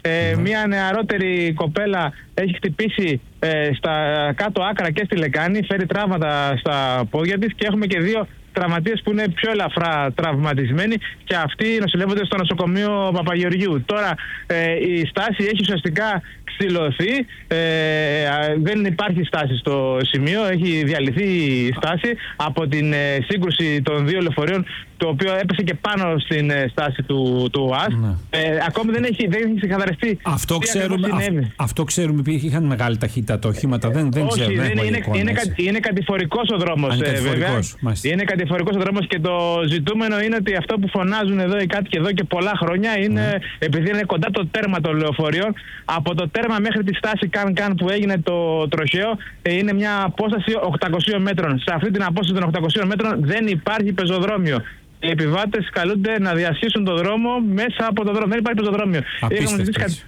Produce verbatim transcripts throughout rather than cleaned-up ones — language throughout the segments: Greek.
Ε, mm-hmm. Μια νεαρότερη κοπέλα έχει χτυπήσει ε, στα κάτω άκρα και στη λεκάνη, φέρει τραύματα στα πόδια της και έχουμε και δύο τραυματίες που είναι πιο ελαφρά τραυματισμένοι και αυτοί νοσηλεύονται στο νοσοκομείο Παπαγεωργίου. Τώρα ε, η στάση έχει ουσιαστικά ξυλωθεί, ε, δεν υπάρχει στάση στο σημείο, έχει διαλυθεί η στάση από την ε, σύγκρουση των δύο λεωφορείων, το οποίο έπεσε και πάνω στην ε, στάση του, του ΟΑΣ. Ναι. Ε, ακόμη δεν έχει, δεν έχει ξεκαθαριστεί. Αυτό ξέρουμε, αυ, αυτό ξέρουμε, είχαν μεγάλη ταχύτητα τα οχήματα, δεν, δεν Όχι, ξέρουμε. Δεν είναι, είναι, είναι, είναι κατηφορικός ο δρόμος, ε, βέβαια. Είναι κατηφορικός ο δρόμος και το ζητούμενο είναι ότι αυτό που φωνάζουν εδώ οι κάτοικοι εδώ και πολλά χρόνια είναι, mm. επειδή είναι κοντά το τέρμα των λεωφορείων, από το τέρμα μέχρι τη στάση καν καν που έγινε το τροχαίο, είναι μια απόσταση οκτακοσίων μέτρων. Σε αυτή την απόσταση των οκτακοσίων μέτρων δεν υπάρχει πεζοδρόμιο. Οι επιβάτες καλούνται να διασχίσουν το δρόμο μέσα από το δρόμο. Δεν υπάρχει πεζοδρόμιο. Απίστευτες.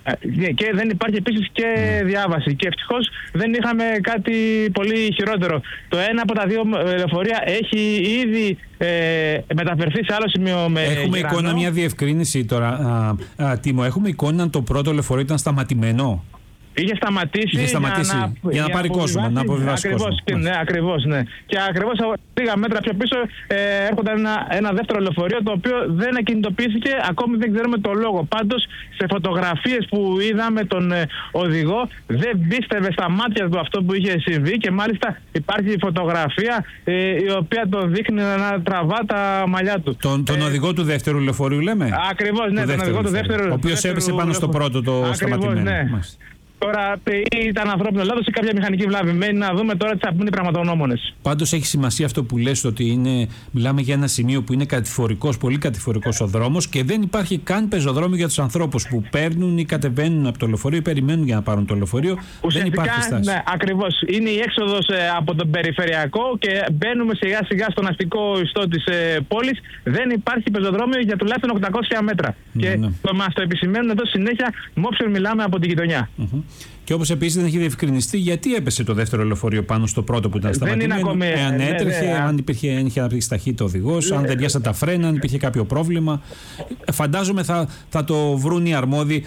Και δεν υπάρχει επίσης και mm. διάβαση. Και ευτυχώς δεν είχαμε κάτι πολύ χειρότερο. Το ένα από τα δύο λεωφορεία έχει ήδη ε, μεταφερθεί σε άλλο σημείο με Έχουμε γερανό. Εικόνα, μια διευκρίνηση τώρα. Α, α, Τίμω, έχουμε εικόνα αν το πρώτο λεωφορείο ήταν σταματημένο. Είχε σταματήσει, Είχε σταματήσει για να, για να πάρει κόσμο, να αποβιβάσει κόσμο. Ακριβώς, ναι, ακριβώς, ναι. Και ακριβώς λίγα μέτρα πιο πίσω ε, έρχονταν ένα, ένα δεύτερο λεωφορείο το οποίο δεν ακινητοποιήθηκε, ακόμη δεν ξέρουμε το λόγο. Πάντως σε φωτογραφίες που είδαμε τον ε, οδηγό δεν πίστευε στα μάτια του αυτό που είχε συμβεί και μάλιστα υπάρχει φωτογραφία ε, η οποία το δείχνει να τραβά τα μαλλιά του. Τον, τον ε, οδηγό του δεύτερου λεωφορείου λέμε. Ακριβώς, ναι, τον οδηγό του δεύτερου. Ο οποίος έπεσε πάνω στο πρώτο το ακριβώς, σταματημένο. Ναι. Τώρα ήταν ανθρώπινο λάθος ή κάποια μηχανική βλάβη. Μένει να δούμε τώρα τι θα πούνε οι πραγματογνώμονες. Πάντως έχει σημασία αυτό που λες, ότι είναι, μιλάμε για ένα σημείο που είναι κατηφορικός, πολύ κατηφορικός ο δρόμος και δεν υπάρχει καν πεζοδρόμιο για τους ανθρώπους που παίρνουν ή κατεβαίνουν από το λεωφορείο ή περιμένουν για να πάρουν το λεωφορείο. Δεν υπάρχει στάση. Ναι, ακριβώς. Είναι η έξοδος ε, από τον περιφερειακό και μπαίνουμε σιγά σιγά στον αστικό ιστό της ε, πόλης. Δεν υπάρχει πεζοδρόμιο για τουλάχιστον οκτακόσια μέτρα. Ναι, και ναι. το μας το επισημαίνουν εδώ συνέχεια, μόψερ μιλάμε από την γειτονιά. Mm-hmm. Και όπως επίσης δεν έχει διευκρινιστεί γιατί έπεσε το δεύτερο λεωφορείο πάνω στο πρώτο που ήταν σταματημένο. Ακόμη, εάν έτρεχε, ναι, ναι, αν υπήρχε, αν είχε αναπτύξει ταχύτητα ο οδηγός, ναι, αν δεν πιάσαν τα φρένα, αν υπήρχε κάποιο πρόβλημα. Φαντάζομαι θα, θα το βρουν οι αρμόδιοι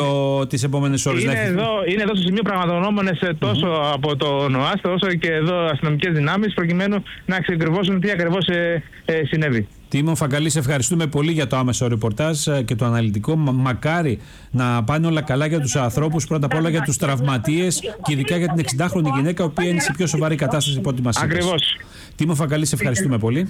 τις επόμενες ώρες. Είναι, εδώ, είναι εδώ στο σημείο πραγματογνώμονες τόσο mm-hmm. από το ΝΟΑΣ όσο και εδώ αστυνομικές δυνάμεις προκειμένου να ξεκριβώσουν τι ακριβώς ε, ε, συνέβη. Τίμω Φαγκαλή, σε ευχαριστούμε πολύ για το άμεσο ρεπορτάζ και το αναλυτικό. Μα, μακάρι να πάνε όλα καλά για τους ανθρώπους, πρώτα απ' όλα για τους τραυματίες και ειδικά για την εξηντάχρονη γυναίκα, η οποία είναι σε πιο σοβαρή κατάσταση από ό,τι μας είπες. Ακριβώς. Τίμω Φαγκαλή, σε ευχαριστούμε πολύ.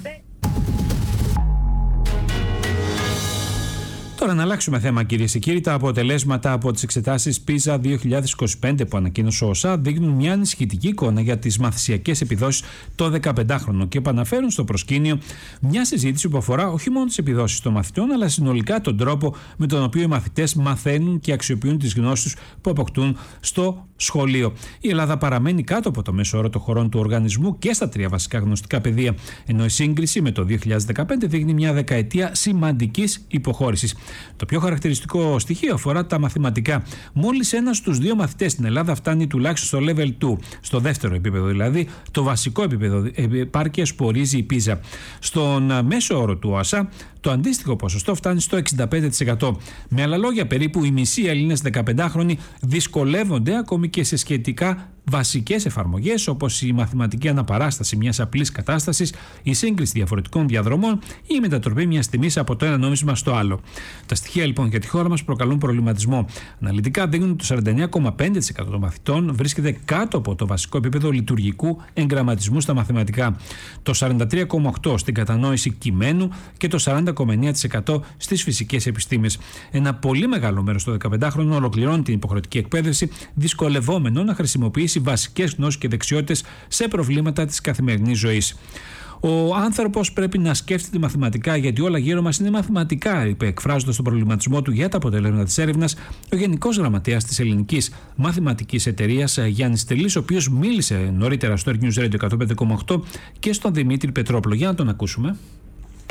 Τώρα να αλλάξουμε θέμα, κυρίες και κύριοι. Τα αποτελέσματα από τις εξετάσεις πίζα δύο χιλιάδες είκοσι πέντε που ανακοίνωσε ο ΟΣΑ δείχνουν μια ανησυχητική εικόνα για τις μαθησιακές επιδόσεις των δεκαπεντάχρονων και επαναφέρουν στο προσκήνιο μια συζήτηση που αφορά όχι μόνο τις επιδόσεις των μαθητών, αλλά συνολικά τον τρόπο με τον οποίο οι μαθητές μαθαίνουν και αξιοποιούν τις γνώσεις τους που αποκτούν στο σχολείο. Η Ελλάδα παραμένει κάτω από το μέσο όρο των χωρών του οργανισμού και στα τρία βασικά γνωστικά πεδία, ενώ η σύγκριση με το δύο χιλιάδες δεκαπέντε δείχνει μια δεκαετία σημαντικής υποχώρησης. Το πιο χαρακτηριστικό στοιχείο αφορά τα μαθηματικά. Μόλις ένας στους δύο μαθητές στην Ελλάδα φτάνει τουλάχιστον στο level δύο, στο δεύτερο επίπεδο δηλαδή, το βασικό επίπεδο επάρκειας που ορίζει η πίζα. Στον μέσο όρο του ΟΑΣΑ, το αντίστοιχο ποσοστό φτάνει στο εξήντα πέντε τοις εκατό. Με άλλα λόγια, περίπου οι μισοί Έλληνες δεκαπεντάχρονοι δυσκολεύονται ακόμη και σε σχετικά βασικές εφαρμογές όπως η μαθηματική αναπαράσταση μιας απλής κατάστασης, η σύγκριση διαφορετικών διαδρομών ή η μετατροπή μιας τιμής από το ένα νόμισμα στο άλλο. Τα στοιχεία λοιπόν για τη χώρα μας προκαλούν προβληματισμό. Αναλυτικά δείχνουν ότι το σαράντα εννέα κόμμα πέντε τοις εκατό των μαθητών βρίσκεται κάτω από το βασικό επίπεδο λειτουργικού εγγραμματισμού στα μαθηματικά, το σαράντα τρία κόμμα οκτώ τοις εκατό στην κατανόηση κειμένου και το σαράντα κόμμα εννέα τοις εκατό στις φυσικές επιστήμες. Ένα πολύ μεγάλο μέρος των δεκαπεντάχρονων ολοκληρώνει την υποχρεωτική εκπαίδευση δυσκολευόμενο να χρησιμοποιήσει βασικές γνώσεις και δεξιότητες σε προβλήματα της καθημερινής ζωής. Ο άνθρωπος πρέπει να σκέφτεται μαθηματικά, γιατί όλα γύρω μας είναι μαθηματικά, είπε, εκφράζοντας τον προβληματισμό του για τα αποτελέσματα της έρευνας, ο Γενικός Γραμματέας της Ελληνικής Μαθηματικής Εταιρείας Γιάννης Τριλής, ο οποίος μίλησε νωρίτερα στο News Radio εκατόν πέντε κόμμα οκτώ και στον Δημήτρη Πετρόπουλο. Για να τον ακούσουμε.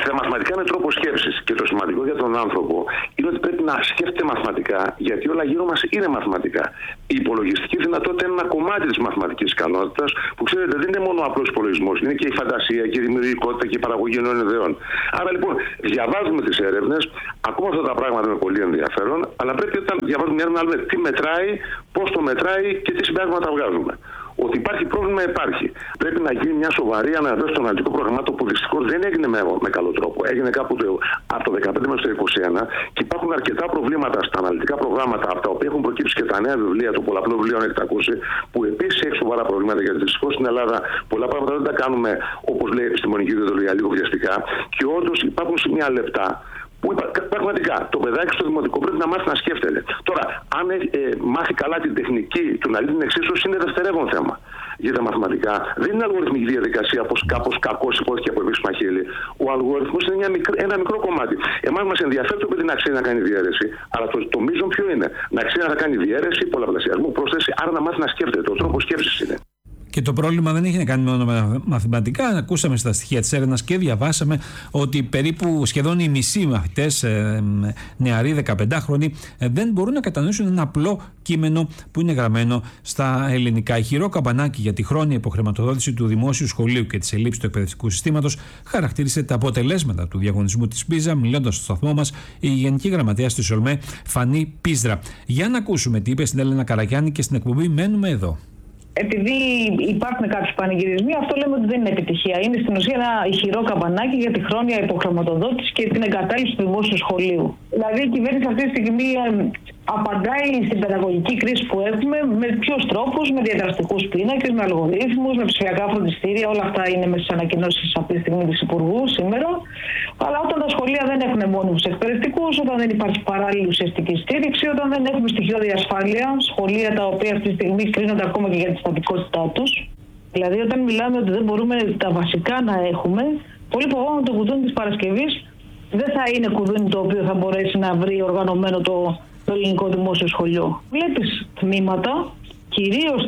Τα μαθηματικά είναι τρόπο σκέψης και το σημαντικό για τον άνθρωπο είναι ότι πρέπει να σκέφτεται μαθηματικά, γιατί όλα γύρω μας είναι μαθηματικά. Η υπολογιστική δυνατότητα είναι ένα κομμάτι της μαθηματικής ικανότητας που, ξέρετε, δεν είναι μόνο ο απλός υπολογισμός, είναι και η φαντασία και η δημιουργικότητα και η παραγωγή νέων ιδεών. Άρα λοιπόν διαβάζουμε τις έρευνες, ακούμε αυτά τα πράγματα με πολύ ενδιαφέρον, αλλά πρέπει όταν διαβάζουμε μια έρευνα να δούμε τι μετράει, πώς το μετράει και τι συμπέρασματα βγάζουμε. Ότι υπάρχει πρόβλημα, υπάρχει. Πρέπει να γίνει μια σοβαρή αναβίωση στο αναλυτικό πρόγραμμα, που δυστυχώς δεν έγινε με, με καλό τρόπο. Έγινε κάπου το, από το δεκαπέντε μέχρι το είκοσι ένα και υπάρχουν αρκετά προβλήματα στα αναλυτικά προγράμματα, από τα οποία έχουν προκύψει και τα νέα βιβλία, το πολλαπλό βιβλίο επτακόσια, που επίσης έχει σοβαρά προβλήματα. Γιατί δυστυχώς στην Ελλάδα πολλά πράγματα δεν τα κάνουμε όπως λέει η επιστημονική ιδεολογία, λίγο βιαστικά. Και όντως υπάρχουν σημεία λεπτά. Που πραγματικά το παιδάκι στο δημοτικό πρέπει να μάθει να σκέφτεται. Τώρα, αν ε, μάθει καλά την τεχνική του να λύνει την εξίσωση, είναι δευτερεύον θέμα. Για τα μαθηματικά δεν είναι αλγοριθμική διαδικασία, όπως κάπως κακώς υπόθηκε από επίσημα χείλη. Ο αλγοριθμός είναι μια μικρ, ένα μικρό κομμάτι. Εμάς μας ενδιαφέρει το παιδί να ξέρει να κάνει διαίρεση, αλλά το, το μείζον ποιο είναι? Να ξέρει να κάνει διαίρεση, πολλαπλασιασμό, πρόσθεση, άρα να μάθει να σκέφτεται. Ο τρόπος σκέψης είναι. Και το πρόβλημα δεν έχει να κάνει μόνο με μαθηματικά. Ακούσαμε στα στοιχεία της έρευνας και διαβάσαμε ότι περίπου σχεδόν οι μισοί μαθητές, ε, νεαροί δεκαπεντάχρονοι, ε, δεν μπορούν να κατανοήσουν ένα απλό κείμενο που είναι γραμμένο στα ελληνικά. Ηχηρό καμπανάκι για τη χρόνια υποχρηματοδότηση του δημόσιου σχολείου και τις ελλείψεις του εκπαιδευτικού συστήματος χαρακτήρισε τα αποτελέσματα του διαγωνισμού της Πίζα, μιλώντας στο σταθμό μας η Γενική Γραμματέας της ΟΛΜΕ, Φανή Πίζδρα. Για να ακούσουμε τι είπε στην Έλενα Καραγιάννη και στην εκπομπή Μένουμε Εδώ. Επειδή υπάρχουν κάποιοι πανηγυρισμοί, αυτό λέμε ότι δεν είναι επιτυχία. Είναι στην ουσία ένα ηχηρό καμπανάκι για τη χρόνια υποχρηματοδότηση και την εγκατάλειψη του δημόσιου σχολείου. Δηλαδή η κυβέρνηση αυτή τη στιγμή απαντάει στην παιδαγωγική κρίση που έχουμε με ποιους τρόπους? Με διαδραστικούς πίνακες, με αλγορίθμους, με ψηφιακά φροντιστήρια. Όλα αυτά είναι μέσα στις ανακοινώσεις αυτή τη στιγμή της Υπουργού σήμερα. Αλλά όταν τα σχολεία δεν έχουν μόνιμους εκπαιδευτικούς, όταν δεν υπάρχει παράλληλη ουσιαστική στήριξη, όταν δεν έχουμε στοιχειώδη ασφάλεια, σχολεία τα οποία αυτή τη στιγμή κρίνονται ακόμα και για τη στατικότητά τους. Δηλαδή, όταν μιλάμε ότι δεν μπορούμε τα βασικά να έχουμε, πολύ φοβάμαι το κουδούνι της Παρασκευής δεν θα είναι κουδούνι το οποίο θα μπορέσει να βρει οργανωμένο το. το ελληνικό δημόσιο σχολείο. Βλέπεις τμήματα, κυρίως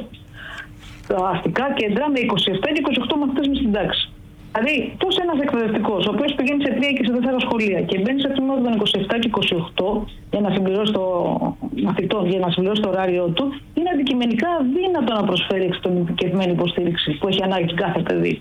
τα αστικά κέντρα, με είκοσι επτά και είκοσι οκτώ μαθητές μες στην τάξη. Δηλαδή, πώς ένας εκπαιδευτικός, ο οποίος πηγαίνει σε τρία και σε τέσσερα σχολεία και μπαίνει σε τμήματα των είκοσι επτά και είκοσι οκτώ για να συμπληρώσει το μαθητών, για να συμπληρώσει το ωράριό του, είναι αντικειμενικά αδύνατο να προσφέρει εξειδικευμένη υποστήριξη που έχει ανάγκη κάθε παιδί.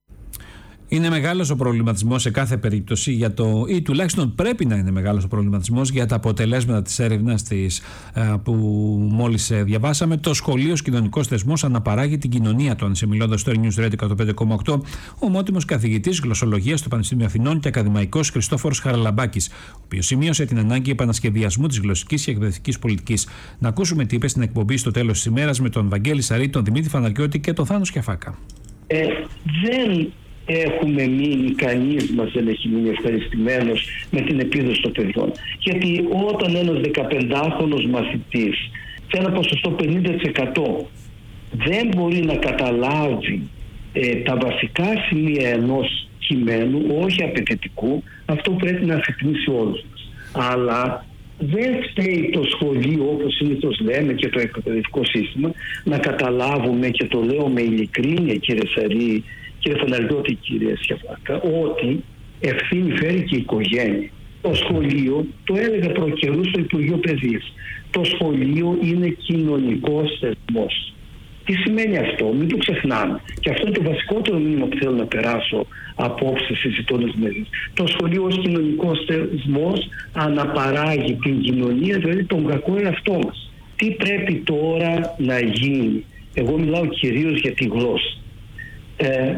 Είναι μεγάλος ο προβληματισμός σε κάθε περίπτωση για το, ή τουλάχιστον πρέπει να είναι μεγάλος ο προβληματισμός για τα αποτελέσματα της έρευνας της, που μόλις διαβάσαμε. Το σχολείο κοινωνικός θεσμός αναπαράγει την κοινωνία, τόνισε μιλώντας στο News Radio εκατόν πέντε κόμμα οκτώ ο ομότιμος καθηγητής γλωσσολογίας στο Πανεπιστήμιο Αθηνών και ακαδημαϊκός Χριστόφορος Χαραλαμπάκης, ο οποίος σημείωσε την ανάγκη επανασχεδιασμού της γλωσσικής και εκπαιδευτικής πολιτικής. Να ακούσουμε τι είπε στην εκπομπή στο τέλος της ημέρας με τον Βαγγέλη Σαρή, τον Δημήτρη Φαναριώτη και τον Θάνο Σκιαφάκα. Ε, δεν έχουμε μείνει, κανείς μας δεν έχει μείνει ευχαριστημένος με την επίδοση των παιδιών. Γιατί όταν ένας δεκαπεντάχρονος μαθητής σε ένα ποσοστό πενήντα τοις εκατό δεν μπορεί να καταλάβει ε, τα βασικά σημεία ενός κειμένου, όχι απαιτητικού, αυτό πρέπει να αφυπνίσει όλους μας. Αλλά δεν φταίει το σχολείο, όπως συνήθως λέμε, και το εκπαιδευτικό σύστημα να καταλάβουμε, και το λέω με ειλικρίνεια, κύριε Σαρή, κύριε Φαναριώτη, κύριε Σκιαφάκα, ότι ευθύνη φέρει και η οικογένεια. Το σχολείο, το έλεγα προ καιρού στο Υπουργείο Παιδείας, το σχολείο είναι κοινωνικός θεσμός. Τι σημαίνει αυτό? Μην το ξεχνάμε. Και αυτό είναι το βασικότερο μήνυμα που θέλω να περάσω απόψε συζητώντας μαζί. Το σχολείο ως κοινωνικός θεσμός αναπαράγει την κοινωνία, δηλαδή τον κακό εαυτό μας. Τι πρέπει τώρα να γίνει? Εγώ μιλάω κυρίως για τη γλώσσα. Ε,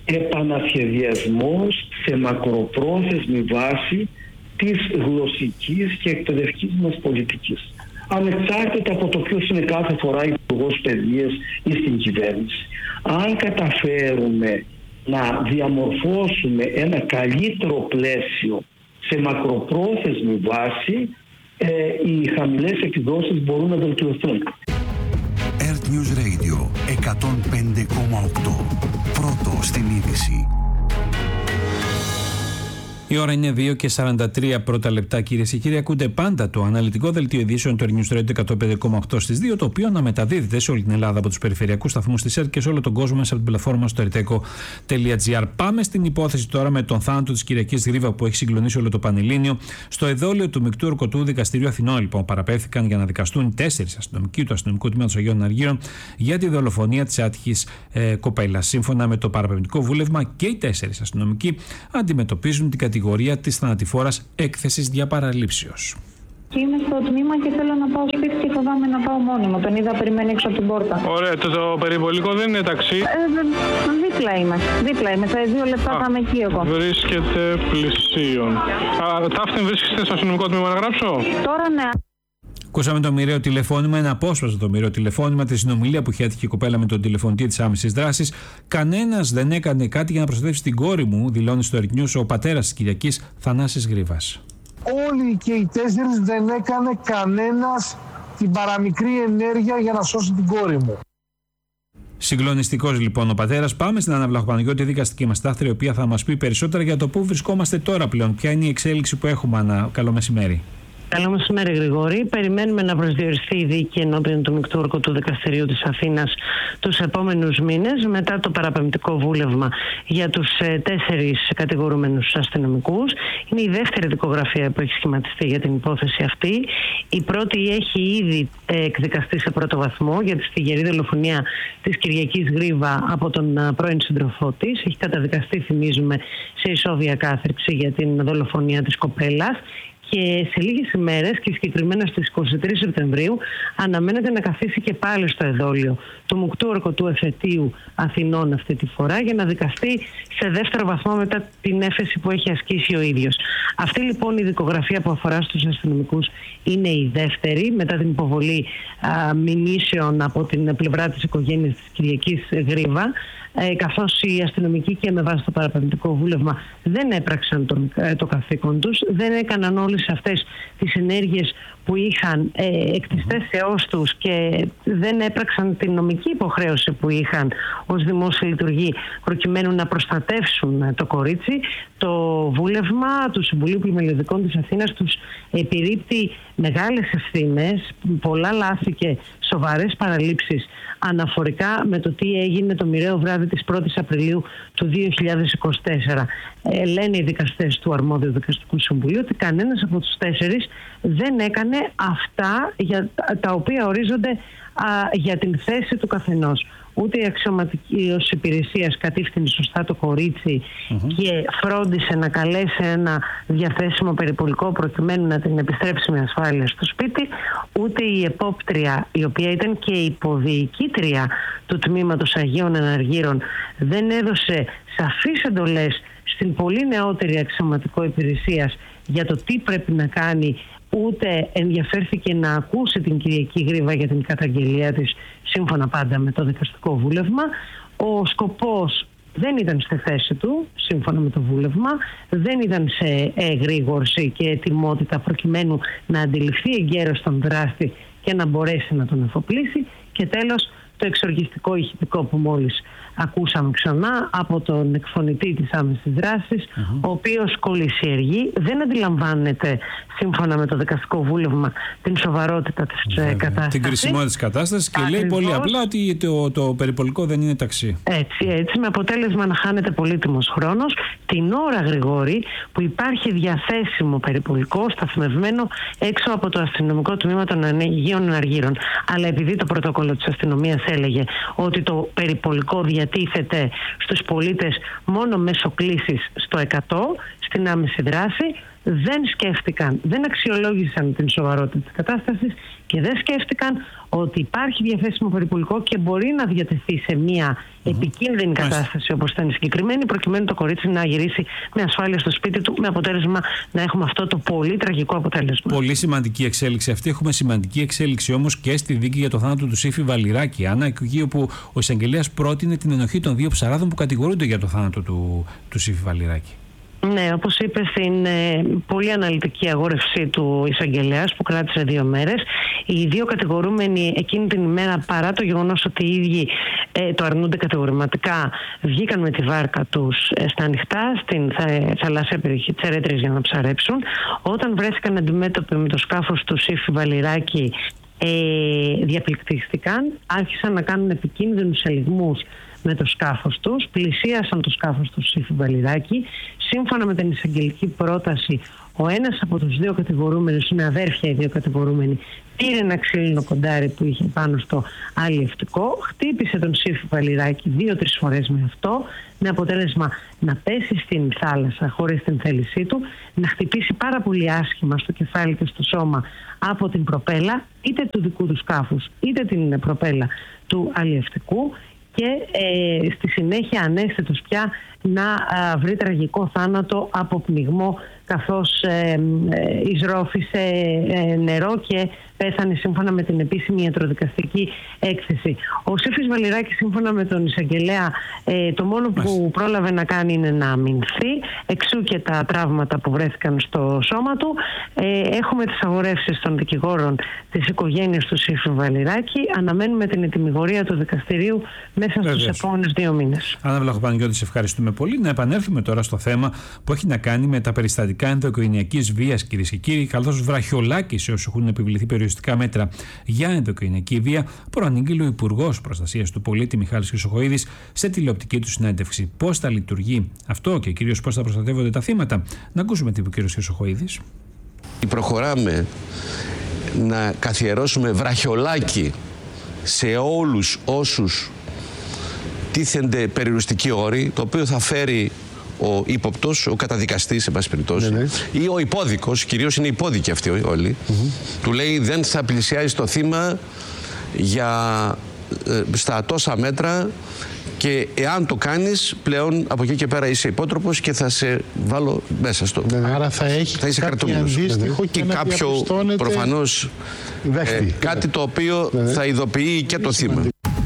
επανασχεδιασμός σε μακροπρόθεσμη βάση της γλωσσικής και εκπαιδευτικής μας πολιτικής. Ανεξάρτητα από το ποιος είναι κάθε φορά υπουργός παιδείας ή στην κυβέρνηση. Αν καταφέρουμε να διαμορφώσουμε ένα καλύτερο πλαίσιο σε μακροπρόθεσμη βάση, ε, οι χαμηλές επιδόσεις μπορούν να βελτιωθούν. Earth News Radio εκατόν πέντε κόμμα οκτώ. Πρώτο στην είδηση. Η ώρα είναι δύο και σαράντα τρία πρώτα λεπτά, κυρίες και κύριοι. Ακούτε πάντα το αναλυτικό δελτίο ειδήσεων του News Radio εκατόν πέντε κόμμα οκτώ στις δύο, το οποίο αναμεταδίδεται σε όλη την Ελλάδα από τους περιφερειακούς σταθμούς της ΕΡΤ και σε όλο τον κόσμο μέσα από την πλατφόρμα στο ερτέκο τελεία τζι άρ. Πάμε στην υπόθεση τώρα με τον θάνατο της Κυριακής Γρίβα που έχει συγκλονίσει όλο το Πανελλήνιο. Στο εδόλιο του Μεικτού Ορκωτού Δικαστηρίου Αθηνών, λοιπόν, παραπέμφθηκαν για να δικαστούν τέσσερις αστυνομικοί του Αστυνομικού Τμήματος Αγίων Αργύρων για τη δολοφονία της άτυχης ε, κοπέλας. Σύμφωνα με το παραπεμπτικό βούλευμα, και οι τέσσερις αστυνομικοί αντιμετωπίζουν την κατηγορία της θανατηφόρας έκθεσης διαπαραλήψεως. Είμαι στο τμήμα και θέλω να πάω σπίτι και φοβάμαι να πάω μόνη μου. Τον είδα περιμένει έξω από την πόρτα. Ωραία, το, το περιβολικό δεν είναι ταξί. Ε, δίπλα είμαι. Δίπλα είμαι. Σε δύο λεπτά θα είμαι εκεί εγώ. Βρίσκεται πλησίον. Ταύτην βρίσκεστε στο αστυνομικό τμήμα να γράψω. Τώρα ναι. Ακούσαμε το μοιραίο τηλεφώνημα, ένα απόσπαστο το μοιραίο τηλεφώνημα, τη συνομιλία που είχε άτυχη η κοπέλα με τον τηλεφωνητή της άμεσης δράσης. Κανένας δεν έκανε κάτι για να προστατεύσει την κόρη μου, δηλώνει στο Earth News ο πατέρας της Κυριακής, Θανάσης Γρίβας. Όλοι και οι τέσσερις δεν έκανε κανένας την παραμικρή ενέργεια για να σώσει την κόρη μου. Συγκλονιστικός λοιπόν ο πατέρας. Πάμε στην Άννα Βλαχοπαναγιώτη, δικαστική μας τάχτρια, η οποία θα μας πει περισσότερα για το πού βρισκόμαστε τώρα πλέον. Ποια είναι η εξέλιξη που έχουμε, Άννα. Καλό μεσημέρι. Καλό μεσημέρι, Γρηγόρη. Περιμένουμε να προσδιοριστεί η δίκη ενώπιον του Μεικτού Ορκωτού Δικαστηρίου της Αθήνας τους επόμενους μήνες, μετά το παραπεμπτικό βούλευμα για τους ε, τέσσερις κατηγορούμενους αστυνομικούς. Είναι η δεύτερη δικογραφία που έχει σχηματιστεί για την υπόθεση αυτή. Η πρώτη έχει ήδη ε, εκδικαστεί σε πρώτο βαθμό για τη στιγερή δολοφονία της Κυριακής Γρίβα από τον ε, πρώην σύντροφό της. Έχει καταδικαστεί, θυμίζουμε, σε ισόβια κάθριξη για την δολοφονία της κοπέλας. Και σε λίγες ημέρες, και συγκεκριμένα στις είκοσι τρεις Σεπτεμβρίου, αναμένεται να καθίσει και πάλι στο εδόλιο του Μεικτού Ορκωτού Εφετείου Αθηνών αυτή τη φορά, για να δικαστεί σε δεύτερο βαθμό μετά την έφεση που έχει ασκήσει ο ίδιος. Αυτή λοιπόν η δικογραφία που αφορά στους αστυνομικούς είναι η δεύτερη, μετά την υποβολή α, μηνύσεων από την πλευρά της οικογένειας της Κυριακής Γρίβα, ε, καθώς οι αστυνομικοί και με βάση το παραπεμπτικό βούλευμα δεν έπραξαν τον, ε, το καθήκον τους, δεν έκαναν όλες αυτές τις ενέργειες που είχαν ε, εκ της θέσεώς τους και δεν έπραξαν την νομική υποχρέωση που είχαν ως δημόσιοι λειτουργοί προκειμένου να προστατεύσουν το κορίτσι. Το βούλευμα του Συμβουλίου Πλημελιωδικών της Αθήνας τους επιρρύπτει μεγάλες ευθύνες, πολλά λάθη και σοβαρές παραλήψεις αναφορικά με το τι έγινε το μοιραίο βράδυ της πρώτης Απριλίου του δύο χιλιάδες είκοσι τέσσερα. Ε, λένε οι δικαστές του Αρμόδιου Δικαστικού Συμβουλίου ότι κανένας από τους τέσσερις δεν έκανε αυτά για τα οποία ορίζονται α, για την θέση του καθενός. Ούτε η αξιωματική ως υπηρεσίας κατήφθηνε σωστά το κορίτσι mm-hmm. και φρόντισε να καλέσει ένα διαθέσιμο περιπολικό προκειμένου να την επιστρέψει με ασφάλεια στο σπίτι, ούτε η επόπτρια, η οποία ήταν και υποδιοικήτρια του τμήματος Αγίων Αναργύρων, δεν έδωσε σαφείς εντολές στην πολύ νεότερη αξιωματικό υπηρεσίας για το τι πρέπει να κάνει, ούτε ενδιαφέρθηκε να ακούσει την Κυριακή Γρίβα για την καταγγελία της, σύμφωνα πάντα με το δικαστικό βούλευμα. Ο σκοπός δεν ήταν στη θέση του, σύμφωνα με το βούλευμα, δεν ήταν σε εγρήγορση και ετοιμότητα προκειμένου να αντιληφθεί εγκαίρως τον δράστη και να μπορέσει να τον εφοπλίσει. Και τέλος, το εξοργιστικό ηχητικό που μόλις ακούσαμε ξανά από τον εκφωνητή της άμεσης δράσης, uh-huh. ο οποίος κολυσιεργεί, δεν αντιλαμβάνεται, σύμφωνα με το δικαστικό βούλευμα, την σοβαρότητα της Βέβαια. κατάστασης. Την κρισιμότητα της κατάστασης και Ακριβώς. λέει πολύ απλά ότι το, το περιπολικό δεν είναι ταξί. Έτσι, έτσι, με αποτέλεσμα να χάνεται πολύτιμος χρόνος την ώρα, Γρηγόρη, που υπάρχει διαθέσιμο περιπολικό σταθμευμένο έξω από το αστυνομικό τμήμα των Αγίων Αναργύρων. Αλλά επειδή το πρωτόκολλο της αστυνομίας έλεγε ότι το περιπολικό διατίθεται στους πολίτες μόνο μέσω κλήσης στο εκατό, στην άμεση δράση, δεν σκέφτηκαν, δεν αξιολόγησαν την σοβαρότητα της κατάστασης και δεν σκέφτηκαν ότι υπάρχει διαθέσιμο περιπολικό και μπορεί να διατεθεί σε μια mm-hmm. επικίνδυνη κατάσταση όπως ήταν η συγκεκριμένη, προκειμένου το κορίτσι να γυρίσει με ασφάλεια στο σπίτι του, με αποτέλεσμα να έχουμε αυτό το πολύ τραγικό αποτέλεσμα. Πολύ σημαντική εξέλιξη αυτή. Έχουμε σημαντική εξέλιξη όμως και στη δίκη για το θάνατο του Σύφη Βαλιράκη. Άννα, εκεί όπου ο εισαγγελέας πρότεινε την ενοχή των δύο ψαράδων που κατηγορούνται για το θάνατο του, του Σύφη Βαλιράκη. Ναι, όπως είπε στην ε, πολύ αναλυτική αγόρευση του εισαγγελέας που κράτησε δύο μέρες, οι δύο κατηγορούμενοι εκείνη την ημέρα, παρά το γεγονός ότι οι ίδιοι ε, το αρνούνται κατηγορηματικά, βγήκαν με τη βάρκα τους ε, στα ανοιχτά στην θα, θαλάσσια περιοχή της Ερέτριας για να ψαρέψουν. Όταν βρέθηκαν αντιμέτωποι με το σκάφος του Σύφη Βαλιράκη, ε, διαπληκτίστηκαν, άρχισαν να κάνουν επικίνδυνους ελιγμούς με το σκάφος τους, πλησίασαν το σκάφος του Σύφη Βαλιράκη. Σύμφωνα με την εισαγγελική πρόταση, ο ένας από τους δύο κατηγορούμενους, είναι αδέρφια οι δύο κατηγορούμενοι, πήρε ένα ξύλινο κοντάρι που είχε πάνω στο αλλιευτικό, χτύπησε τον Σύφη Βαλιράκη δύο-τρεις φορές με αυτό, με αποτέλεσμα να πέσει στην θάλασσα χωρίς την θέλησή του, να χτυπήσει πάρα πολύ άσχημα στο κεφάλι και στο σώμα από την προπέλα, είτε του δικού του σκάφους, είτε την προπέλα του αλλιευτικού, και ε, στη συνέχεια ανέστητος πια να α, βρει τραγικό θάνατο από πνιγμό, καθώς ε, ε, εισρώφησε ε, νερό και πέθανε σύμφωνα με την επίσημη ιατροδικαστική έκθεση. Ο Σύφης Βαλιράκης, σύμφωνα με τον εισαγγελέα, ε, το μόνο που πρόλαβε να κάνει είναι να αμυνθεί, εξού και τα τραύματα που βρέθηκαν στο σώμα του. Ε, έχουμε τις αγορεύσεις των δικηγόρων της οικογένειας του Σύφη Βαλιράκη. Αναμένουμε την ετυμηγορία του δικαστηρίου μέσα στους επόμενους δύο μήνες. Άννα Βλαχοπαναγιώτη, σε ευχαριστούμε πολύ. Να επανέλθουμε τώρα στο θέμα που έχει να κάνει με τα περιστατικά ενδοοικογενειακής βίας, κυρίες και κύριοι, καθώς βραχιολάκι σε όσους έχουν επιβληθεί περιοριστικά μέτρα για ενδοοικογενειακή βία, προανήγγειλε ο Υπουργός Προστασίας του Πολίτη Μιχάλης Χρυσοχοΐδης σε τηλεοπτική του συνέντευξη. Πώς θα λειτουργεί αυτό και κυρίως πώς θα προστατεύονται τα θύματα? Να ακούσουμε τι είπε ο κ. Χρυσοχοΐδης. Προχωράμε να καθιερώσουμε βραχιολάκι σε όλους όσους τίθενται περιοριστικοί όροι, το οποίο θα φέρει ο ύποπτος, ο καταδικαστής, σε πάση περιπτώσει, ναι, ναι. ή ο υπόδικος, κυρίως είναι υπόδικοι αυτοί όλοι, mm-hmm. του λέει δεν θα πλησιάζει το θύμα για, ε, στα τόσα μέτρα, και εάν το κάνεις πλέον από εκεί και πέρα είσαι υπότροπος και θα σε βάλω μέσα στο... Ναι, άρα θα έχει θα είσαι κρατούμενος. Και, και κάποιο προφανώς ε, κάτι το οποίο ναι, ναι. θα ειδοποιεί και το θύμα.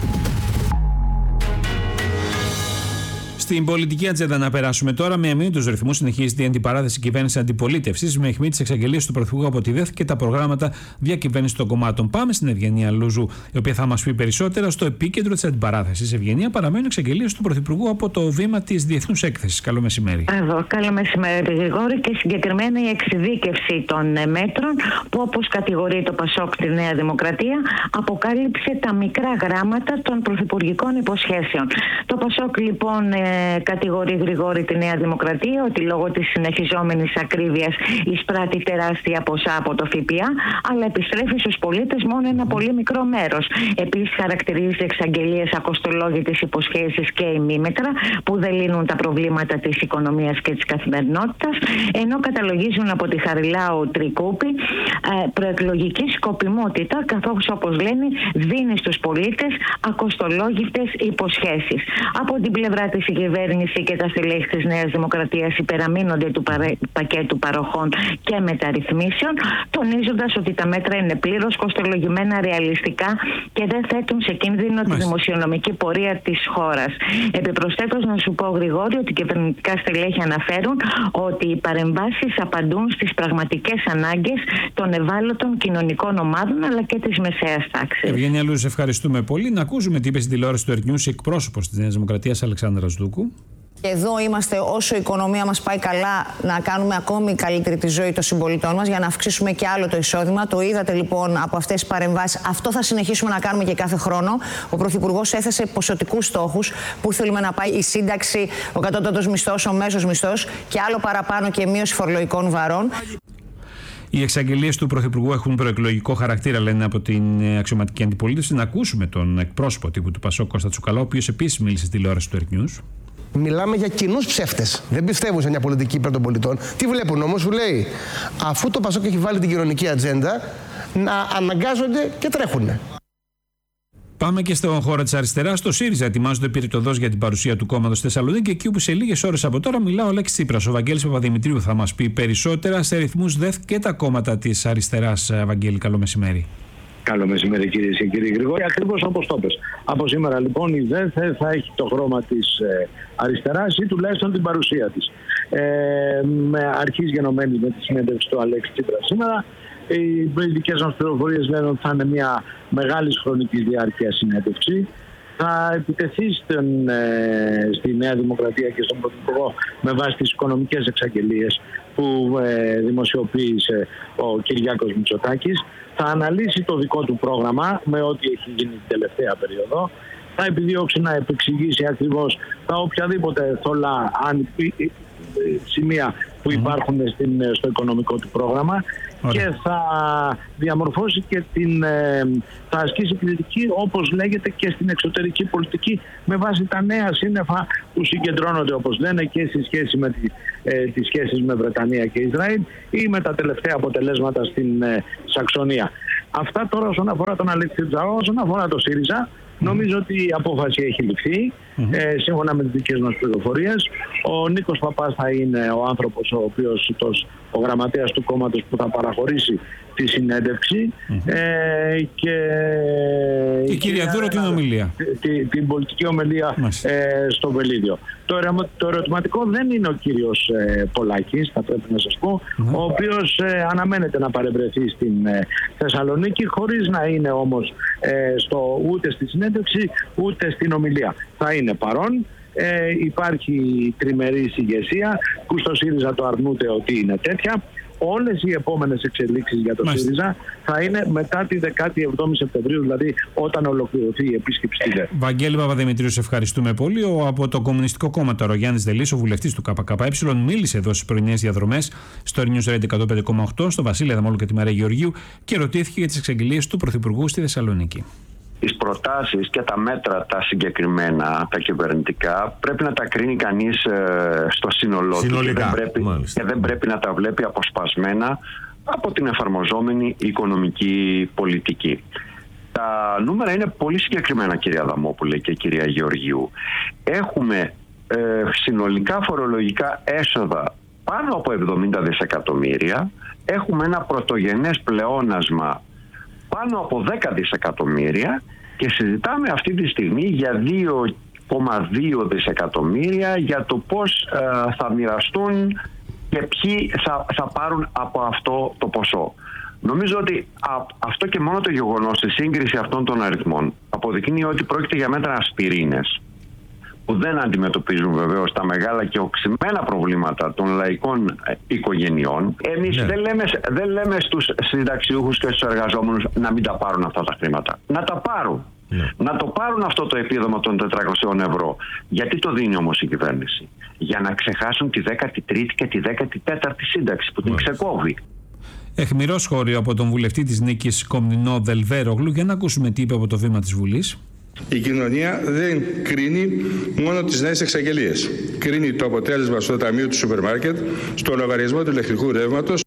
Στην πολιτική ατζέντα να περάσουμε τώρα. Με αμήνυτους ρυθμούς συνεχίζεται η αντιπαράθεση κυβέρνηση αντιπολίτευσης, με αιχμή της εξαγγελίας του Πρωθυπουργού από τη ΔΕΘ και τα προγράμματα διακυβέρνησης των κομμάτων. Πάμε στην Ευγενία Λούζου, η οποία θα μας πει περισσότερα. Στο επίκεντρο της αντιπαράθεσης, Ευγενία, παραμένουν εξαγγελίες του Πρωθυπουργού από το βήμα της Διεθνούς Έκθεσης. Καλό μεσημέρι. Εδώ, καλό μεσημέρι, Γρηγόρη, και συγκεκριμένα η εξειδίκευση των μέτρων που, όπως κατηγορεί το ΠΑΣΟΚ τη Νέα Δημοκρατία, αποκάλυψε τα μικρά γράμματα των πρωθυπουργικών υποσχέσεων. Το ΠΑΣΟΚ λοιπόν κατηγορεί, Γρηγόρη, τη Νέα Δημοκρατία ότι λόγω της συνεχιζόμενης ακρίβειας εισπράττει τεράστια ποσά από το ΦΠΑ, αλλά επιστρέφει στους πολίτες μόνο ένα πολύ μικρό μέρος. Επίσης, χαρακτηρίζει εξαγγελίες ακοστολόγητες υποσχέσεις και ημίμετρα που δεν λύνουν τα προβλήματα της οικονομίας και της καθημερινότητας, ενώ καταλογίζουν από τη Χαριλάου Τρικούπη προεκλογική σκοπιμότητα, καθώς, όπως λένε, δίνει στους πολίτες ακοστολόγητες υποσχέσεις. Από την πλευρά της η κυβέρνηση και τα στελέχη της Νέας Δημοκρατίας υπεραμείνονται του παρα... πακέτου παροχών και μεταρρυθμίσεων, τονίζοντας ότι τα μέτρα είναι πλήρως κοστολογημένα ρεαλιστικά και δεν θέτουν σε κίνδυνο Μάλιστα. τη δημοσιονομική πορεία της χώρας. Επιπροσθέτως, να σου πω, Γρηγόρη, ότι κυβερνητικά στελέχη αναφέρουν ότι οι παρεμβάσεις απαντούν στις πραγματικές ανάγκες των ευάλωτων κοινωνικών ομάδων αλλά και της μεσαίας τάξης. Ευγένεια Λούζου, ευχαριστούμε πολύ. Να ακούσουμε τι είπε στην τηλεόραση του Earth News η εκπρόσωπος της Νέας Δημοκρατίας, Αλεξάνδρα Δούκου. Και εδώ είμαστε, όσο η οικονομία μας πάει καλά, να κάνουμε ακόμη καλύτερη τη ζωή των συμπολιτών μας για να αυξήσουμε και άλλο το εισόδημα. Το είδατε λοιπόν από αυτές τις παρεμβάσεις. Αυτό θα συνεχίσουμε να κάνουμε και κάθε χρόνο. Ο Πρωθυπουργός έθεσε ποσοτικούς στόχους που θέλουμε να πάει η σύνταξη, ο κατώτατος μισθός, ο μέσος μισθός και άλλο παραπάνω και μείωση φορολογικών βαρών. Οι εξαγγελίες του Πρωθυπουργού έχουν προεκλογικό χαρακτήρα, λένε από την αξιωματική αντιπολίτευση. Να ακούσουμε τον εκπρόσωπο τύπου του ΠΑΣΟΚ, Κώστα Τσουκαλά, ο οποίος επίσης μίλησε στη τηλεόραση του Earth News. Μιλάμε για κοινούς ψεύτες. Δεν πιστεύουν σε μια πολιτική υπέρ των πολιτών. Τι βλέπουν όμως, σου λέει, αφού το ΠΑΣΟΚ έχει βάλει την κοινωνική ατζέντα, να αναγκάζονται και τρέχουνε. Πάμε και στον χώρο της αριστεράς. Στο ΣΥΡΙΖΑ ετοιμάζονται πυρητοδός για την παρουσία του κόμματος στη Θεσσαλονίκη, εκεί όπου σε λίγες ώρες από τώρα μιλά ο Αλέξης Τσίπρας. Ο Βαγγέλης Παπαδημητρίου θα μας πει περισσότερα σε ρυθμούς ΔΕΘ και τα κόμματα της αριστεράς. Βαγγέλη, καλό μεσημέρι. Καλό μεσημέρι, κυρίες και κύριοι Γρηγόρη. Ακριβώς όπως το πες. Από σήμερα λοιπόν η ΔΕΘ θα έχει το χρώμα της ε, αριστεράς ή τουλάχιστον την παρουσία της. Ε, με αρχής γενομένης με τη συνέντευξη του Αλέξη Τσίπρα σήμερα. Οι δικές μας πληροφορίες λένε ότι θα είναι μια μεγάλη χρονική διάρκεια συνέντευξη. Θα επιτεθεί στην, ε, στη Νέα Δημοκρατία και στον Πρωθυπουργό με βάση τις οικονομικές εξαγγελίες που ε, δημοσιοποίησε ο Κυριάκος Μητσοτάκης. Θα αναλύσει το δικό του πρόγραμμα με ό,τι έχει γίνει την τελευταία περίοδο. Θα επιδιώξει να επεξηγήσει ακριβώς τα οποιαδήποτε θολά αν, σημεία που υπάρχουν στην, στο οικονομικό του πρόγραμμα. Ωραία. Και θα διαμορφώσει και την, θα ασκήσει κριτική, όπως λέγεται, και στην εξωτερική πολιτική με βάση τα νέα σύννεφα που συγκεντρώνονται, όπως λένε, και στη σχέση με τη, ε, τις σχέσεις με Βρετανία και Ισραήλ ή με τα τελευταία αποτελέσματα στην ε, Σαξονία. Αυτά τώρα όσον αφορά τον Αλέξη Τσίπρα. Όσον αφορά το ΣΥΡΙΖΑ, νομίζω ότι η απόφαση έχει ληφθεί, mm-hmm. ε, σύμφωνα με τις δικές μας πληροφορίες. Ο Νίκος Παπάς θα είναι ο άνθρωπος, ο οποίος, ο γραμματέας του κόμματος που θα παραχωρήσει τη συνέντευξη, mm-hmm. ε, και η κυρία Δούρο την ομιλία. Την, την πολιτική ομιλία ε, στο Βελίδιο. Το, το ερωτηματικό δεν είναι ο κύριος ε, Πολάκης, θα πρέπει να σας πω, mm-hmm. ο οποίος ε, αναμένεται να παρευρεθεί στην ε, Θεσσαλονίκη, χωρίς να είναι όμως ε, στο, ούτε στη συνέντευξη ούτε στην ομιλία. Θα είναι παρόν. Ε, υπάρχει τριμερής ηγεσία που στο ΣΥΡΙΖΑ το αρνούνται ότι είναι τέτοια. Όλες οι επόμενες εξελίξεις για το Μάλιστα. ΣΥΡΙΖΑ θα είναι μετά τη δεκάτη εβδόμη Σεπτεμβρίου, δηλαδή όταν ολοκληρωθεί η επίσκεψη στη ΔΕΘ. Βαγγέλη Παπαδημητρίου, σε ευχαριστούμε πολύ. Ο, από το Κομμουνιστικό Κόμμα τώρα, ο Γιάννης Δελής, ο βουλευτής του ΚΚΕ, μίλησε εδώ στις πρωινές διαδρομές στο News Radio εκατόν πέντε κόμμα οκτώ, στον Βασίλη Αδαμόλου και τη Μαρία Γεωργίου και ρωτήθηκε για τις εξαγγελίες του Πρωθυπουργού στη Θεσσαλονίκη. Τις προτάσεις και τα μέτρα τα συγκεκριμένα, τα κυβερνητικά, πρέπει να τα κρίνει κανείς ε, στο σύνολό του και δεν, πρέπει, και δεν πρέπει να τα βλέπει αποσπασμένα από την εφαρμοζόμενη οικονομική πολιτική. Τα νούμερα είναι πολύ συγκεκριμένα, κυρία Αδαμόπουλε και κυρία Γεωργίου. Έχουμε ε, συνολικά φορολογικά έσοδα πάνω από εβδομήντα δισεκατομμύρια. Έχουμε ένα πρωτογενές πλεόνασμα πάνω από δέκα δισεκατομμύρια και συζητάμε αυτή τη στιγμή για δύο κόμμα δύο δισεκατομμύρια για το πώς ε, θα μοιραστούν και ποιοι θα, θα πάρουν από αυτό το ποσό. Νομίζω ότι α, αυτό και μόνο το γεγονός, η σύγκριση αυτών των αριθμών αποδεικνύει ότι πρόκειται για μέτρα ασπιρίνες που δεν αντιμετωπίζουν βεβαίως τα μεγάλα και οξυμένα προβλήματα των λαϊκών οικογενειών. Εμείς ναι. δεν, λέμε, δεν λέμε στους συνταξιούχους και στους εργαζόμενους να μην τα πάρουν αυτά τα χρήματα. Να τα πάρουν. Ναι. Να το πάρουν αυτό το επίδομα των τετρακόσια ευρώ. Γιατί το δίνει όμως η κυβέρνηση? Για να ξεχάσουν τη δέκατη τρίτη και τη δέκατη τέταρτη σύνταξη που την ναι. ξεκόβει. Αιχμηρό σχόλιο από τον βουλευτή της Νίκης Κομνηνό Δελβέρογλου. Για να ακούσουμε τι είπε από το βήμα της Βουλής. Η κοινωνία δεν κρίνει μόνο τις νέες εξαγγελίες. Κρίνει το αποτέλεσμα στο ταμείο του σούπερ μάρκετ, στο λογαριασμό του ηλεκτρικού ρεύματος.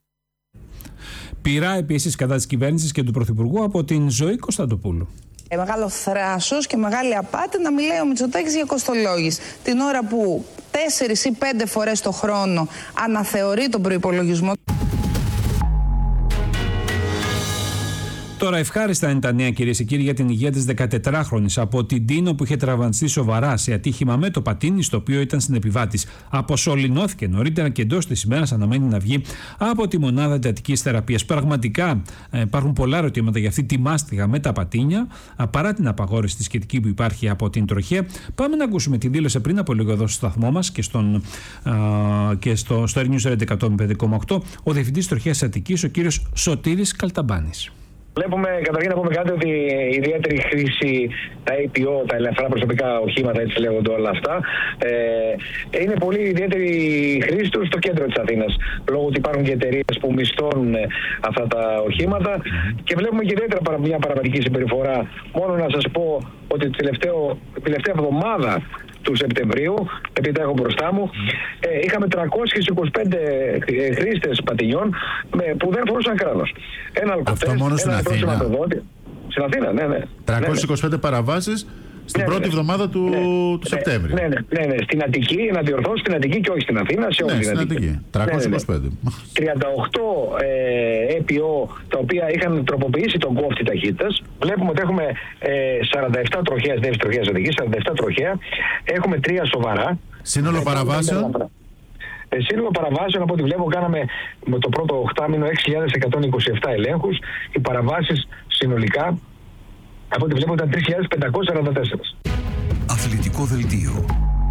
Πειρά επίσης κατά της κυβέρνησης και του Πρωθυπουργού από την Ζωή Κωνσταντοπούλου. Ε, μεγάλο θράσος και μεγάλη απάτη να μιλάει ο Μητσοτάκης για κοστολόγηση. Την ώρα που τέσσερις ή πέντε φορές το χρόνο αναθεωρεί τον προϋπολογισμό. Τώρα, ευχάριστα είναι τα νέα, κυρίες και κύριοι, για την υγεία της δεκατετράχρονης από την Τίνο που είχε τραυματιστεί σοβαρά σε ατύχημα με το πατίνι, στο οποίο ήταν συνεπιβάτης. Αποσωληνώθηκε νωρίτερα και εντός της ημέρας αναμένει να βγει από τη μονάδα εντατικής θεραπείας. Πραγματικά ε, υπάρχουν πολλά ερωτήματα για αυτή τη μάστιγα με τα πατίνια, παρά την απαγόρευση τη σχετική που υπάρχει από την τροχέα. Πάμε να ακούσουμε την δήλωση πριν από λίγο εδώ στο σταθμό μας και, στον, α, και στο, στο News Radio εκατόν πέντε κόμμα οκτώ ο διευθυντής τροχέας Αττικής, ο κύριος Σωτήρης Καλταμπάνης. Βλέπουμε καταρχήν να πούμε κάτι ότι η ιδιαίτερη χρήση, τα έι πι ο, τα ελαφρά προσωπικά οχήματα, έτσι λέγονται όλα αυτά, ε, είναι πολύ ιδιαίτερη χρήση του στο κέντρο της Αθήνας. Λόγω ότι υπάρχουν και εταιρείες που μισθώνουν αυτά τα οχήματα και βλέπουμε και ιδιαίτερα μια παραβατική συμπεριφορά. Μόνο να σας πω ότι την τελευταία εβδομάδα του Σεπτεμβρίου, επειδή τα έχω μπροστά μου, ε, είχαμε τριακόσιους είκοσι πέντε χρήστες πατινιών με, που δεν φορούσαν κράνος. Ένα αλκοτέστ, ένα σηματοδότη. Στην Αθήνα, ναι, ναι. τριακόσιες είκοσι πέντε ναι, ναι. παραβάσεις Στην ναι, πρώτη ναι, εβδομάδα του, ναι, του ναι, Σεπτέμβρη. Ναι, ναι, ναι, ναι, στην Αττική, να διορθώσω, στην Αττική και όχι στην Αθήνα, σε όλη ναι, την Αττική. Αττική. τριακόσια είκοσι πέντε. Ναι, ναι. τριάντα οκτώ ε, ι πι ο τα οποία είχαν τροποποιήσει τον κόφτη ταχύτητας. Βλέπουμε ότι έχουμε ε, σαράντα επτά τροχαίες, δεύτερη τροχαίες οδηγίες, σαράντα επτά τροχαία. Έχουμε τρία σοβαρά. Σύνολο παραβάσεων. Ε, σύνολο παραβάσεων, από ό,τι βλέπω, κάναμε με το πρώτο οχτάμηνο έξι χιλιάδες εκατόν είκοσι επτά ελέγχους. Οι παραβάσεις συνολικά, από ό,τι βλέπω, ήταν τρεις χιλιάδες πεντακόσια σαράντα τέσσερα. Αθλητικό δελτίο.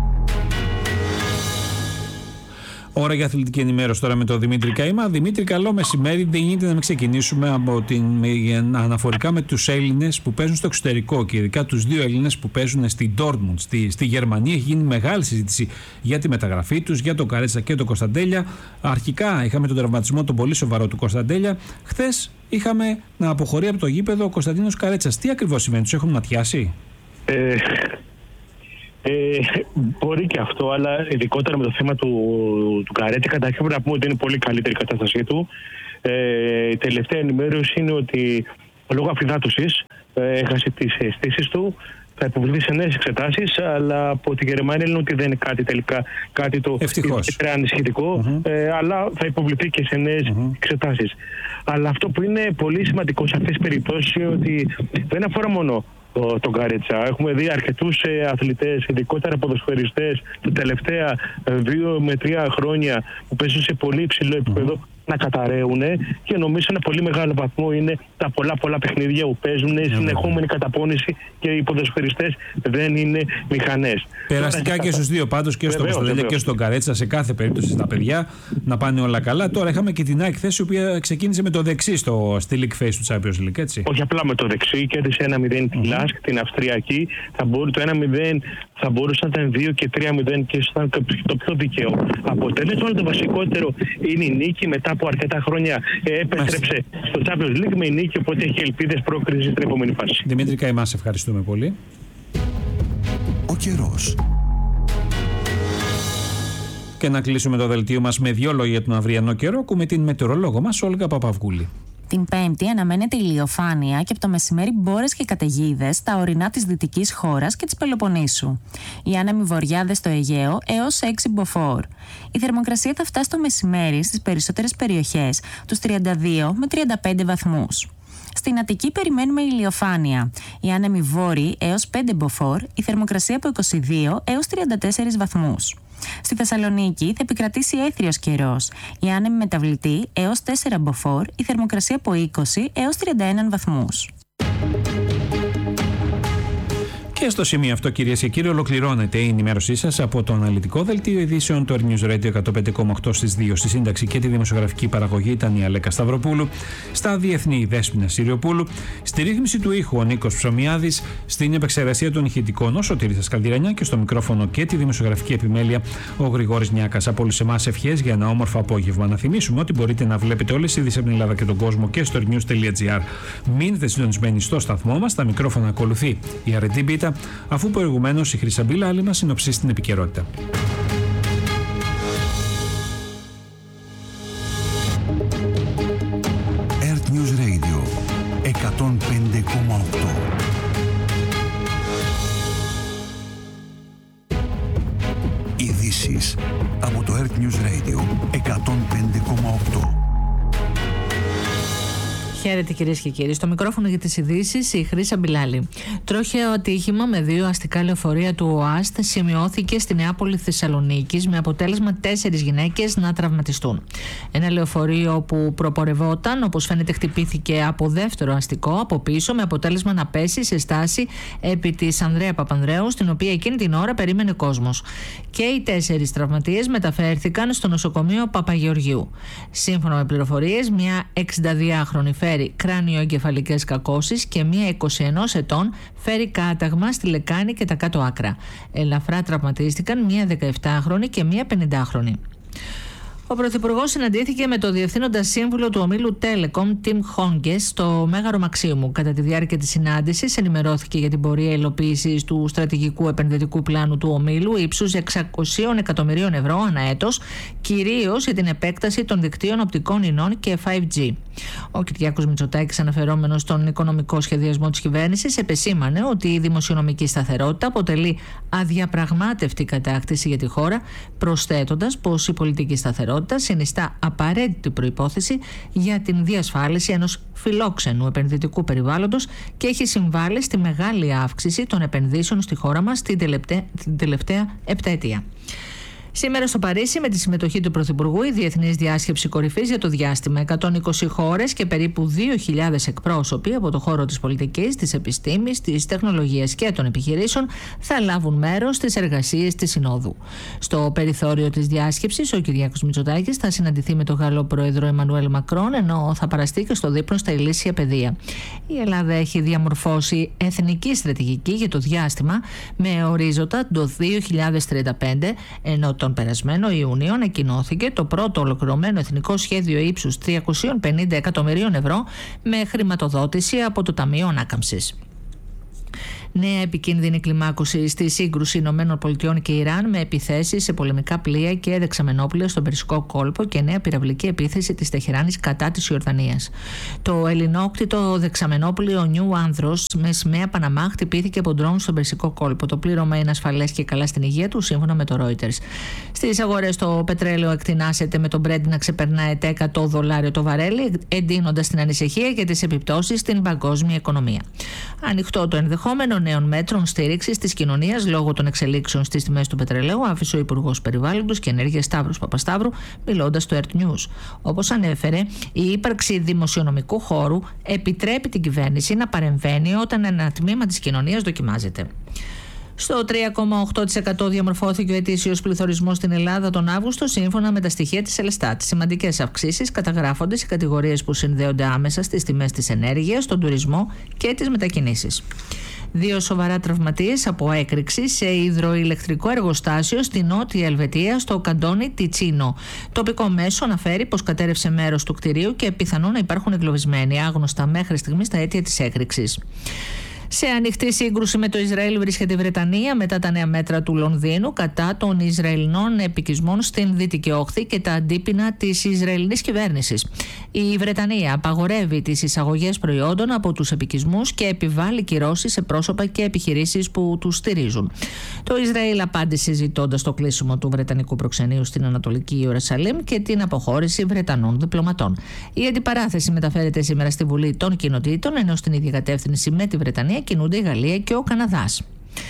Ώρα για αθλητική ενημέρωση τώρα με τον Δημήτρη Καΐμα. Δημήτρη, καλό μεσημέρι. Δεν γίνεται να μην ξεκινήσουμε από την, αναφορικά με τους Έλληνες που παίζουν στο εξωτερικό και ειδικά τους δύο Έλληνες που παίζουν στη Dortmund, στη, στη Γερμανία. Έχει γίνει μεγάλη συζήτηση για τη μεταγραφή τους, για τον Καρέτσα και τον Κωνσταντέλια. Αρχικά είχαμε τον τραυματισμό τον πολύ σοβαρό του Κωνσταντέλια. Χθες είχαμε να αποχωρεί από το γήπεδο ο Κωνσταντίνος Καρέτσας. Τι ακριβώς σημαίνει, τους έχουν ματιάσει? Ε... Ε, μπορεί και αυτό, αλλά ειδικότερα με το θέμα του, του Καρέτσα, καταρχήν πρέπει να πούμε ότι είναι πολύ καλύτερη η κατάστασή του. Ε, η τελευταία ενημέρωση είναι ότι λόγω αφυδάτωσης ε, έχασε τις αισθήσεις του. Θα υποβληθεί σε νέες εξετάσεις, αλλά από τη Γερμανία λένε ότι δεν είναι κάτι τελικά κάτι το ιδιαίτερα ανησυχητικό, mm-hmm. ε, αλλά θα υποβληθεί και σε νέες mm-hmm. εξετάσεις. Αλλά αυτό που είναι πολύ σημαντικό σε αυτές τις περιπτώσεις είναι ότι δεν αφορά μόνο τον Καρέτσα. Έχουμε δει αρκετούς ε, αθλητές, ειδικότερα ποδοσφαιριστές, τα τελευταία ε, δύο με τρία χρόνια που παίζουν σε πολύ υψηλό επίπεδο mm-hmm. να καταραίουν, και νομίζω ένα πολύ μεγάλο βαθμό είναι τα πολλά πολλά παιχνίδια που παίζουν, mm-hmm. συνεχόμενη καταπώνηση, και οι ποδοσφαιριστές δεν είναι μηχανές. Περαστικά και στους δύο πάντως, και στον Κωνσταντέλια και στον Καρέτσα, σε κάθε περίπτωση στα παιδιά να πάνε όλα καλά. Τώρα είχαμε και την έκθεση, η οποία ξεκίνησε με το δεξί στο, στη League Phase του Champions League, έτσι. Όχι απλά με το δεξί, κέρδισε ένα μηδέν τη Λάσκ, mm-hmm. την Αυστριακή. Θα μπορούσε, το ένα μηδέν θα μπορούσε να ήταν δύο και τρία μηδέν και ήταν το πιο δικαίο αποτέλεσμα. Αλλά το βασικότερο είναι η νίκη. Μετά από αρκετά χρόνια ε, επέστρεψε στο Champions League με νίκη, οπότε έχει ελπίδες πρόκρισης στην επόμενη φάση. Δημήτρη Καΐμα, σε ευχαριστούμε πολύ. Ο καιρός. Και να κλείσουμε το δελτίο μας με δύο λόγια για τον αυριανό καιρό. Ακούμε την μετεωρολόγο μας, Όλγα Παπαυγούλη. Την Πέμπτη αναμένεται ηλιοφάνεια και από το μεσημέρι μπόρες και καταιγίδες στα ορεινά της δυτικής χώρας και της Πελοποννήσου. Οι άνεμοι βορειάδες στο Αιγαίο έως έξι μποφόρ. Η θερμοκρασία θα φτάσει το μεσημέρι στις περισσότερες περιοχές τους τριάντα δύο με τριάντα πέντε βαθμούς. Στην Αττική περιμένουμε ηλιοφάνεια. Οι άνεμοι βόρειοι έως πέντε μποφόρ, η θερμοκρασία από είκοσι δύο έως τριάντα τέσσερα βαθμούς. Στη Θεσσαλονίκη θα επικρατήσει έθριος καιρός. Οι άνεμοι μεταβλητοί έως τέσσερα μποφόρ, η θερμοκρασία από είκοσι έως τριάντα ένα βαθμούς. Και στο σημείο αυτό, κυρίες και κύριοι, ολοκληρώνεται η ενημέρωσή σας από το αναλυτικό δελτίο ειδήσεων του Earth News Radio εκατόν πέντε κόμμα οκτώ στις δύο. Στη σύνταξη και τη δημοσιογραφική παραγωγή ήταν η Αλέκα Σταυροπούλου, στα διεθνή Δέσποινα Συριοπούλου, στη ρύθμιση του ήχου ο Νίκος Ψωμιάδης, στην επεξεργασία των ηχητικών ο Σωτήρης Καλδυρανιά και στο μικρόφωνο και τη δημοσιογραφική επιμέλεια ο Γρηγόρης Νιάκας. Από όλους εμάς ευχές για ένα όμορφο απόγευμα. Να θυμίσουμε ότι μπορείτε να βλέπετε όλες τις ειδήσεις από την Ελλάδα και τον κόσμο και στο earthnews τελεία gr. Μείνετε συντονισμένοι στο σταθμό μας. Στα μικρόφωνα ακολουθεί η Αρετή Μπίτα, αφού προηγουμένως η Χρυσαμπή Λάλη μας συνοψίσει την επικαιρότητα. Earth News Radio εκατόν πέντε κόμμα οκτώ. Ειδήσεις από το Earth News Radio εκατόν πέντε κόμμα οκτώ. Χαίρετε κυρίες και κύριοι. Στο μικρόφωνο για τις ειδήσεις η Χρύσα Μπιλάλη. Τροχαίο ατύχημα με δύο αστικά λεωφορεία του ΟΑΣΤ σημειώθηκε στη Νεάπολη Θεσσαλονίκης, με αποτέλεσμα τέσσερις γυναίκες να τραυματιστούν. Ένα λεωφορείο που προπορευόταν, όπως φαίνεται, χτυπήθηκε από δεύτερο αστικό από πίσω, με αποτέλεσμα να πέσει σε στάση επί της Ανδρέα Παπανδρέου, στην οποία εκείνη την ώρα περίμενε κόσμος. Και οι τέσσερις τραυματίες μεταφέρθηκαν στο νοσοκομείο Παπαγεωργίου. Σύμφωνα με πληροφορίες, μια εξηνταδυάχρονη φέρει κράνιο-εγκεφαλικές κακώσεις και μία είκοσι ενός ετών φέρει κάταγμα στη λεκάνη και τα κάτω άκρα. Ελαφρά τραυματίστηκαν μία δεκαεπτάχρονη και μία πενηντάχρονη. Ο Πρωθυπουργός συναντήθηκε με το Διευθύνοντα Σύμβουλο του ομίλου Telecom, Tim Honges, στο Μέγαρο Μαξίμου. Κατά τη διάρκεια της συνάντησης, ενημερώθηκε για την πορεία υλοποίησης του στρατηγικού επενδυτικού πλάνου του ομίλου ύψους εξακόσια εκατομμυρίων ευρώ ανά έτος, κυρίως για την επέκταση των δικτύων οπτικών ινών και φάιβ τζι. Ο Κυριάκος Μητσοτάκης, αναφερόμενος στον οικονομικό σχεδιασμό της κυβέρνησης, επεσήμανε ότι η δημοσιονομική σταθερότητα αποτελεί αδιαπραγμάτευτη κατάκτηση για τη χώρα, προσθέτοντας πως η πολιτική σταθερότητα συνιστά απαραίτητη προϋπόθεση για την διασφάλιση ενός φιλόξενου επενδυτικού περιβάλλοντος και έχει συμβάλει στη μεγάλη αύξηση των επενδύσεων στη χώρα μας την τελευταία, την τελευταία επταετία. Σήμερα στο Παρίσι, με τη συμμετοχή του Πρωθυπουργού, η Διεθνής Διάσκεψη Κορυφής για το διάστημα. εκατόν είκοσι χώρες και περίπου δύο χιλιάδες εκπρόσωποι από το χώρο της πολιτικής, της επιστήμης, της τεχνολογίας και των επιχειρήσεων θα λάβουν μέρος στις εργασίες της Συνόδου. Στο περιθώριο της διάσκεψης, ο Κυριάκος Μητσοτάκης θα συναντηθεί με τον Γάλλο Πρόεδρο Εμμανουέλ Μακρόν, ενώ θα παραστεί και στο δείπνο στα ηλίσια παιδεία. Η Ελλάδα έχει διαμορφώσει εθνική στρατηγική για το διάστημα με ορίζοντα το δύο χιλιάδες τριάντα πέντε, ενώ τον περασμένο Ιούνιο ανακοινώθηκε το πρώτο ολοκληρωμένο εθνικό σχέδιο ύψους τριακόσια πενήντα εκατομμυρίων ευρώ με χρηματοδότηση από το Ταμείο Ανάκαμψης. Νέα επικίνδυνη κλιμάκωση στη σύγκρουση ΗΠΑ και Ιράν με επιθέσεις σε πολεμικά πλοία και δεξαμενόπλοια στον Περσικό κόλπο και νέα πυραυλική επίθεση της Τεχεράνης κατά της Ιορδανίας. Το ελληνόκτητο δεξαμενόπλοιο Νιου Άνδρος με σημαία Παναμά χτυπήθηκε από ντρόουν στον Περσικό κόλπο. Το πλήρωμα είναι ασφαλές και καλά στην υγεία του, σύμφωνα με το Reuters. Στις αγορές το πετρέλαιο εκτινάσεται με το Brent να ξεπερνάει τα εκατό δολάρια το βαρέλι, εντείνοντας την ανησυχία για τις επιπτώσεις στην παγκόσμια οικονομία. Ανοιχτό το ενδεχόμενο νέων μέτρων στήριξης της κοινωνίας λόγω των εξελίξεων στις τιμές του πετρελαίου, άφησε ο Υπουργός Περιβάλλοντος και Ενέργειας Σταύρος Παπασταύρου, μιλώντας στο Earth News. Όπως ανέφερε, η ύπαρξη δημοσιονομικού χώρου επιτρέπει την κυβέρνηση να παρεμβαίνει όταν ένα τμήμα της κοινωνίας δοκιμάζεται. Στο τρία κόμμα οκτώ τοις εκατό διαμορφώθηκε ο ετήσιος πληθωρισμός στην Ελλάδα τον Αύγουστο, σύμφωνα με τα στοιχεία της Ελστάτ. Σημαντικές αυξήσεις καταγράφονται σε κατηγορίες που συνδέονται άμεσα στις τιμές της ενέργειας, τον τουρισμό και τις μετακινήσεις. Δύο σοβαρά τραυματίες από έκρηξη σε υδροηλεκτρικό εργοστάσιο στη Νότια Ελβετία, στο καντόνι Τιτσίνο. Τοπικό μέσο αναφέρει πως κατέρευσε μέρος του κτηρίου και πιθανόν να υπάρχουν εγκλωβισμένοι, άγνωστα μέχρι στιγμής τα αίτια της έκρηξης. Σε ανοιχτή σύγκρουση με το Ισραήλ βρίσκεται η Βρετανία μετά τα νέα μέτρα του Λονδίνου κατά των Ισραηλινών επικισμών στην Δυτική Όχθη και τα αντίπεινα της Ισραηλινής κυβέρνησης. Η Βρετανία απαγορεύει τις εισαγωγές προϊόντων από τους επικισμούς και επιβάλλει κυρώσεις σε πρόσωπα και επιχειρήσεις που τους στηρίζουν. Το Ισραήλ απάντησε ζητώντας το κλείσιμο του Βρετανικού προξενείου στην Ανατολική Ιερουσαλήμ και την αποχώρηση Βρετανών διπλωματών. Η αντιπαράθεση μεταφέρεται σήμερα στη Βουλή των Κοινοτήτων, ενώ στην ίδια κατεύθυνση με τη Βρετανία κινούνται η Γαλλία και ο Καναδάς.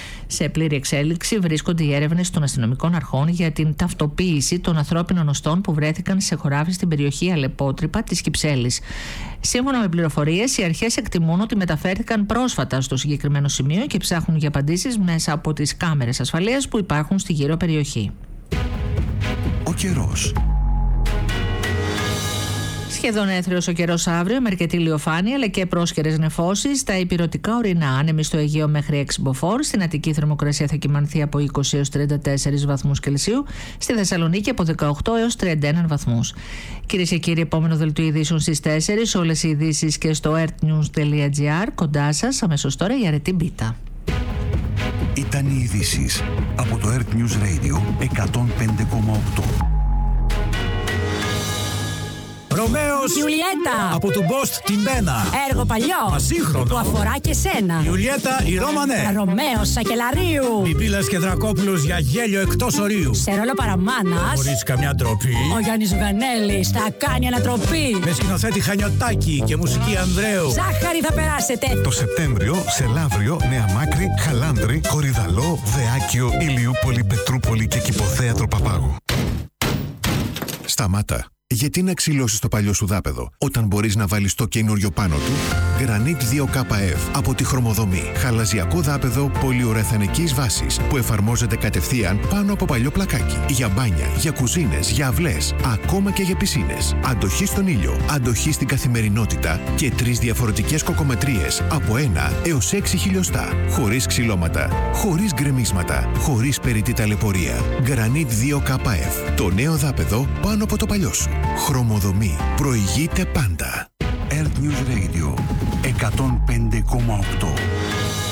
Σε πλήρη εξέλιξη βρίσκονται οι έρευνες των αστυνομικών αρχών για την ταυτοποίηση των ανθρώπινων οστών που βρέθηκαν σε χωράφι στην περιοχή Αλεπότρυπα της Κυψέλης. Σύμφωνα με πληροφορίες, οι αρχές εκτιμούν ότι μεταφέρθηκαν πρόσφατα στο συγκεκριμένο σημείο και ψάχνουν για απαντήσεις μέσα από τις κάμερες ασφαλείας που υπάρχουν στη γύρω περιοχή. Ο καιρός. Σχεδόν έθριος ο καιρός αύριο, με αρκετή ηλιοφάνεια αλλά και πρόσκαιρες νεφώσεις. Στα ηπειρωτικά ορεινά, άνεμοι στο Αιγαίο μέχρι έξι μποφόρ. Στην Αττική θερμοκρασία θα κυμανθεί από είκοσι έως τριάντα τέσσερις βαθμούς Κελσίου. Στη Θεσσαλονίκη από δεκαοκτώ έως τριάντα ένα βαθμούς. Κυρίες και κύριοι, επόμενο δελτίο ειδήσεων στις τέσσερις. Όλες οι ειδήσεις και στο earthnews τελεία gr. Κοντά σας, αμέσως τώρα η αρετή μπίτα. Ήταν οι ειδήσεις από το Earth News Radio εκατόν πέντε κόμμα οκτώ. Ρωμαίος Ιουλιέτα από του Μπόστ την Πένα. Έργο παλιό ασύγχρονο που αφορά και σένα. Ιουλιέτα η Ρώμανε. Ρωμαίος Σακελαρίου. Πιπίλας και Δρακόπουλος για γέλιο εκτός ορίου. Σε ρόλο παραμάνας χωρίς καμιά ντροπή. Ο Γιάννης Ζουγανέλης θα κάνει ανατροπή. Με σκηνοθέτη Χανιωτάκη και μουσική Ανδρέου. Ζάχαρη θα περάσετε. Το Σεπτέμβριο σε Λαύριο, Νέα Μάκρη, Χαλάνδρη, Κορυδαλό, Δεάκιο, Ηλιούπολη, Πετρούπολη και Κηποθέατρο Παπάγου. Σταμάτα. Γιατί να ξυλώσεις το παλιό σου δάπεδο όταν μπορείς να βάλεις το καινούριο πάνω του? Granit δύο K F από τη Χρωμοδομή. Χαλαζιακό δάπεδο πολυουρεθανικής βάσης που εφαρμόζεται κατευθείαν πάνω από παλιό πλακάκι. Για μπάνια, για κουζίνες, για αυλές, ακόμα και για πισίνες. Αντοχή στον ήλιο, αντοχή στην καθημερινότητα και τρεις διαφορετικές κοκομετρίες από ένα έως έξι χιλιοστά. Χωρίς ξυλώματα, χωρίς γκρεμίσματα, χωρίς περιττή ταλαιπωρία. Granit δύο K F. Το νέο δάπεδο πάνω από το παλιό σου. Χρωμοδομή. Προηγείται πάντα. Earth News Radio εκατόν πέντε κόμμα οκτώ.